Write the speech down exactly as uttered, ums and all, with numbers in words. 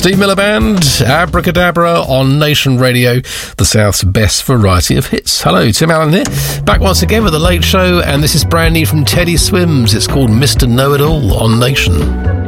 Steve Miller Band, Abracadabra on Nation Radio, the South's best variety of hits. Hello, Tim Allen here, back once again with The Late Show, and this is brand new from Teddy Swims. It's called Mister Know-It-All on Nation.